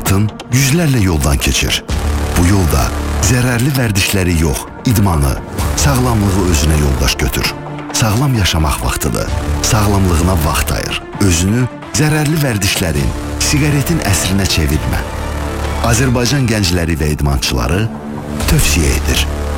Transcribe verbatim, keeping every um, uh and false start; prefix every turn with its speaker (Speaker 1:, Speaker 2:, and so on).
Speaker 1: həyatın yüzlərlə yoldan keçir. Bu yolda zərərli vərdişləri yox, idmanı, sağlamlığı özünə yoldaş götür. Sağlam yaşamaq vaxtıdır. Sağlamlığına vaxt ayır. Özünü zərərli vərdişlərin, siqaretin əsrinə çevirmə. Azərbaycan gəncləri və idmançıları tövsiyə edir.